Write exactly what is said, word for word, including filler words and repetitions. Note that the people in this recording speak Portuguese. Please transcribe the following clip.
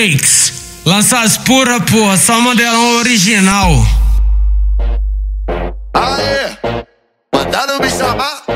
Shakes. Lança as pura, porra, só modelão original. Aê, mandaram me chamar.